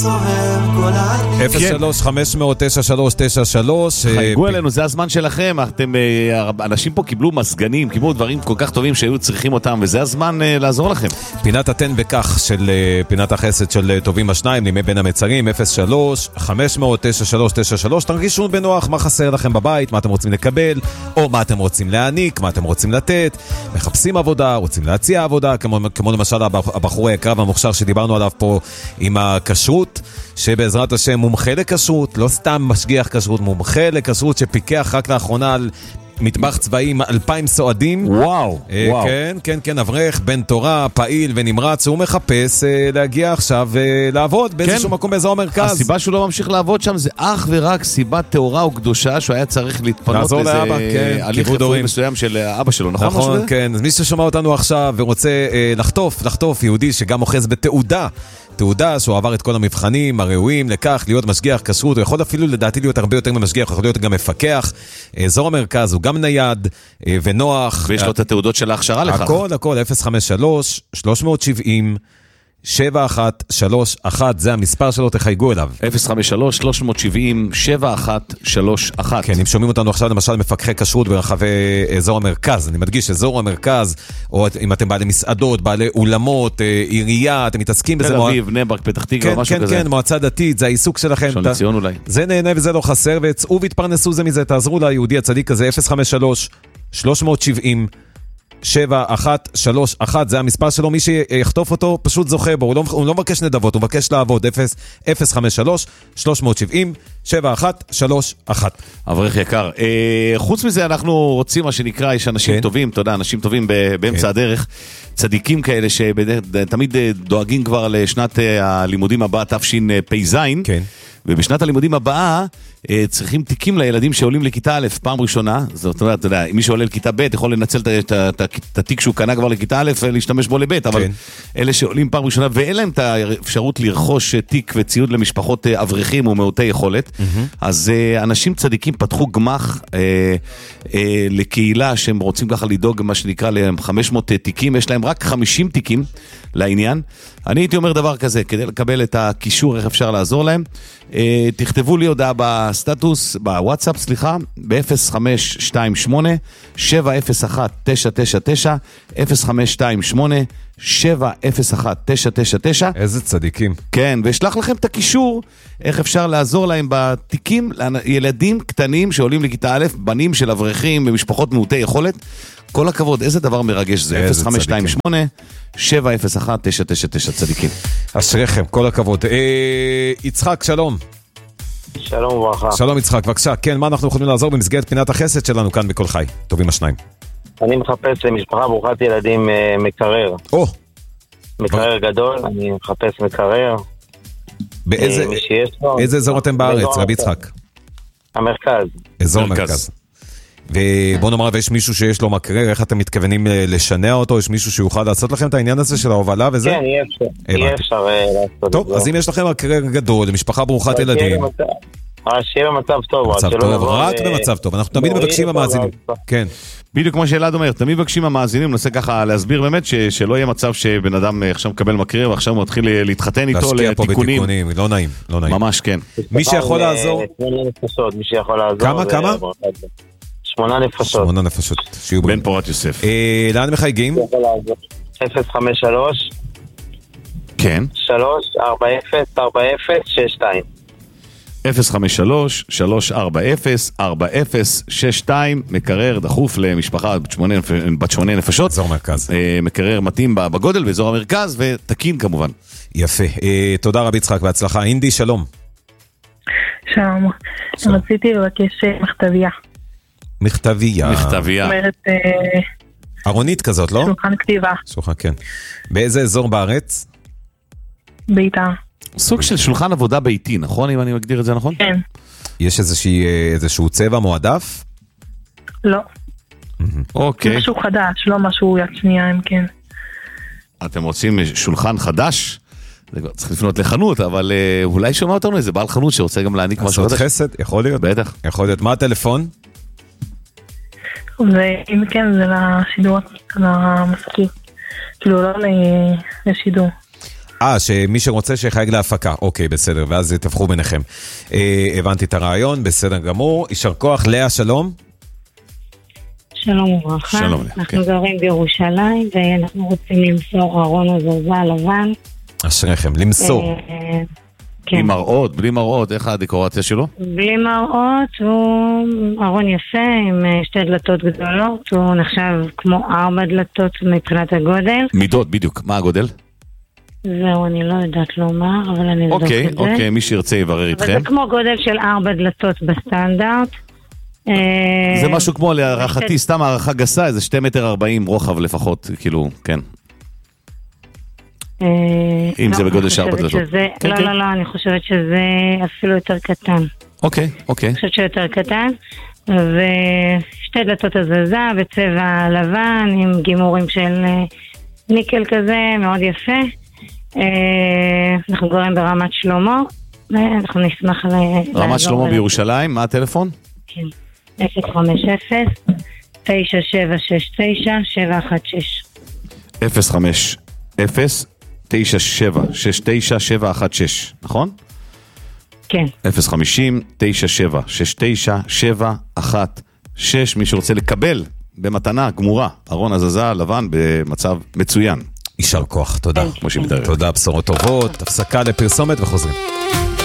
03-500-9393. חייגו אלינו, זה הזמן שלכם. אנשים פה קיבלו מסגנים, קיבלו דברים כל כך טובים שהיו צריכים אותם, וזה הזמן לעזור לכם. פינת התן בכך של פינת החסד של טובים השניים, לימי בין המצרים. 03-500-9393. תרגישו בנוח מה חסר לכם בבית, מה אתם רוצים לקבל, או מה אתם רוצים להעניק, מה אתם רוצים לתת. מחפשים עבודה, רוצים להציע עבודה, כמו למשל הבחור היקר והמוכשר שדיברנו עליו פה עם הכשרות, שבעזרת השם מומחה לכשרות, לא סתם משגיח כשרות, מומחה לכשרות שפיקח רק לאחרונה על מטבח צבאי עם 2,000 סועדים. וואו. כן, אברך, בן תורה, פעיל ונמרץ, הוא מחפש להגיע עכשיו לעבוד באיזשהו מקום באזור המרכז. הסיבה שהוא לא ממשיך לעבוד שם זה אך ורק סיבה תאורה או קדושה, שהוא היה צריך להתפנות לאיזה הליך רפואי מסוים של אבא שלו, נכון? נכון, כן. אז מי ששומע אותנו עכשיו ורוצה לחטוף יהודי שגם אוחז תעודה שהוא עבר את כל המבחנים הראויים לכך, להיות משגיח כשרות, הוא יכול אפילו לדעתי להיות הרבה יותר ממשגיח, הוא יכול להיות גם מפקח. אזור המרכז הוא גם נייד ונוח. ויש לו את התעודות של ההכשרה לכך. הכל, 053-370-7131, זה המספר שלו, תחייגו אליו. 053-370-7131. כן, אם שומעים אותנו עכשיו למשל מפקחי כשרות ברחבי אזור המרכז, אני מדגיש, אזור המרכז, או אם אתם בעלי מסעדות, בעלי אולמות, עירייה, אתם מתעסקים בזה. תל אביב, בני ברק, פתח תקווה, משהו כזה. כן, מועצה דתית, זה העיסוק שלכם. ראשון לציון אולי. זה נהנה וזה לא חסר, וצאו והתפרנסו זה מזה, תעזרו ליהודי הצדיק הזה. 053-370-7131, זה המספר שלו, מי שיחטוף אותו פשוט זוכה בו, הוא לא מבקש נדבות, הוא מבקש לעבוד. 053-370-7131. אברך יקר, חוץ מזה אנחנו רוצים מה שנקרא, יש אנשים טובים, אתה יודע, אנשים טובים באמצע הדרך, צדיקים כאלה שתמיד דואגים כבר לשנת הלימודים הבאה, תשפ"ז, ובשנת הלימודים הבאה צריכים תיקים לילדים שעולים לכיתה א' פעם ראשונה. זאת אומרת, אתה יודע, מי שעולה לכיתה ב' יכול לנצל את התיק שהוא קנה כבר לכיתה א' ולהשתמש בו לב', אבל אלה שעולים פעם ראשונה ואין להם את האפשרות לרכוש תיק וציוד למשפחות אברכים ומעוטי יכולת, אז אנשים צדיקים פתחו גמח לקהילה שהם רוצים ככה לדאוג מה שנקרא ל-500 תיקים, יש להם רק 50 תיקים לעניין. אני הייתי אומר דבר כזה, כדי לקבל את הקישור איך אפשר לעזור להם, תכתבו לי הודעה בסטטוס, בוואטסאפ, סליחה, ב-0528-701-999, 0528-701-999. איזה צדיקים. כן, וישלח לכם את הקישור, איך אפשר לעזור להם בתיקים, לילדים קטנים שעולים לכיתה א', בנים של אברכים ומשפחות מעוטי יכולת. כל הכבוד, איזה דבר מרגש זה. 0528-701-999 צדיקים. אשריכם, כל הכבוד. יצחק, שלום. שלום וברכה. שלום יצחק, בבקשה. כן, מה אנחנו יכולים לעזור במסגרת פינת החסד שלנו כאן בכל חי? טובים השניים. אני מחפש משפחה ברוכת ילדים מקרר. מקרר גדול, אני מחפש מקרר. באיזה אזור אתם בארץ, רבי יצחק? המרכז. אזור מרכז. ובוא נאמר, ויש מישהו שיש לו מקרר, איך אתם מתכוונים לשנע אותו? יש מישהו שיוכל לעשות לכם את העניין הזה של ההובלה וזה? כן, יהיה אפשר לעשות. טוב, אז אם יש לכם מקרר גדול, למשפחה ברוכת ילדים, שיהיה במצב טוב. רק במצב טוב, אנחנו תמיד מבקשים המאזינים. כן. בדיוק כמו שאלעד אומר, תמיד מבקשים המאזינים, ננסה ככה להסביר באמת שלא יהיה מצב שבן אדם עכשיו מקבל מקרר ועכשיו הוא מתחיל להתחתן איתו לתיקונים. לא נעים, לא נעים. ממש כן. מי שיכול לעזור. כמה? 8 נפשות. 8 נפשות. בן פורת יוסף. לאן מחייגים? 053 כן 340-4062 053-340-4062 מקרר דחוף למשפחה בת 8 נפשות. אזור מרכז. מקרר מתאים בגודל באזור המרכז ותקין כמובן. יפה. תודה רבי יצחק, בהצלחה. אינדי, שלום. שלום. רציתי לבקש מכתביה. מכתביה. זאת אומרת... ארונית כזאת, לא? שולחן כתיבה. שולחן, כן. באיזה אזור בארץ? ביתה. סוג של שולחן עבודה ביתי, נכון? אם אני מגדיר את זה נכון? כן. יש איזשהו צבע מועדף? לא. אוקיי. משהו חדש, לא משהו יד שנייה, אם כן. אתם רוצים שולחן חדש? צריך לפנות לחנות, אבל אולי שומע אותנו איזה בעל חנות שרוצה גם להעניק משהו חדש. חסד, יכול להיות. בטח. יכול להיות. מה הטלפון? ואם כן, זה לשידור, למסכים. כאילו לא לשידור. שמי שרוצה שיחייג להפקה. אוקיי, בסדר, ואז תפחו ביניכם. הבנתי את הרעיון, בסדר גמור. יישר כוח, לאה, שלום. שלום וברכה. שלום, אנחנו גרים בירושלים, ואנחנו רוצים למסור ארון הזזה לבן. אשריכם, למסור. בלי מראות, בלי מראות, איך הדקורציה שלו? בלי מראות, הוא ארון יפה עם שתי דלתות גדולות, הוא נחשב כמו 4 דלתות מבחינת הגודל. מידות, בדיוק, מה הגודל? זהו, אני לא יודעת לומר, אבל אני אבדוק את זה. אוקיי, מי שירצה יברר איתכם. אבל זה כמו גודל של 4 דלתות בסטנדרט. זה משהו כמו להערכתי, סתם הערכה גסה, איזה 2.40 מטר רוחב לפחות, כאילו, כן. אם זה בגודל של 4 דלתות. לא, אני חושבת שזה אפילו יותר קטן. אוקיי. אני חושבת שיותר קטן, ושתי דלתות הזזה בצבע לבן, עם גימורים של ניקל כזה, מאוד יפה. אנחנו גרים ברמת שלמה, ואנחנו נשמח רמת שלמה בירושלים, מה הטלפון? כן, 050-9769-716. 050-9769-716, נכון? כן. 050-9769-716, מי שרוצה לקבל במתנה גמורה, ארון הזזה לבן במצב מצוין. יישר כוח, תודה. כמו שמתאר. תודה, בשורות טובות, הפסקה לפרסומת וחוזרים.